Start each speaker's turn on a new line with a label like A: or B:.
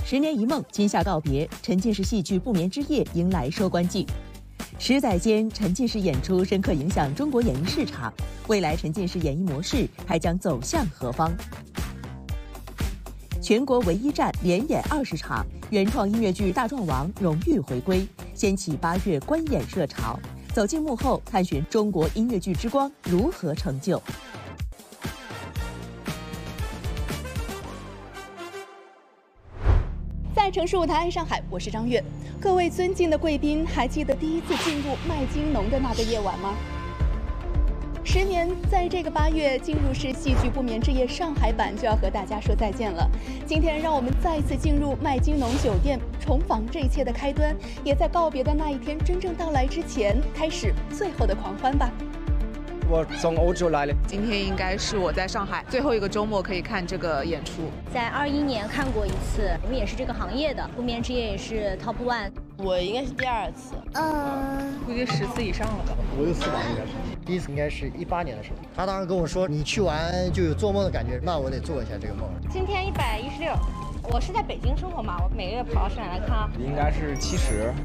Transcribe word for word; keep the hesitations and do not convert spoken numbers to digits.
A: 十年一梦，今夏告别，沉浸式戏剧不眠之夜迎来收官季。十载间，沉浸式演出深刻影响中国演艺市场，未来沉浸式演艺模式还将走向何方？全国唯一站连演二十场，原创音乐剧《大壮王》荣誉回归，掀起八月观演热潮。走进幕后，探寻中国音乐剧之光如何成就。
B: 在城市舞台爱上海，我是张悦。各位尊敬的贵宾，还记得第一次进入麦金农的那个夜晚吗？十年，在这个八月，进入式戏剧不眠之夜上海版就要和大家说再见了。今天，让我们再次进入麦金农酒店，重访这一切的开端，也在告别的那一天真正到来之前，开始最后的狂欢吧。
C: 我从欧洲来了，
D: 今天应该是我在上海最后一个周末可以看这个演出。
E: 在二一年看过一次，我们也是这个行业的，不眠之夜也是 top one。
F: 我应该是第二次，
D: 嗯，估计十次以上了吧。
G: 我有四把应该是，第一次应该是一八年的时候。他当时跟我说，你去完就有做梦的感觉，那我得做一下这个梦。
H: 今天一百一十六。我是在北京生活嘛，我每个月跑到上海来看啊。
C: 应该是七十。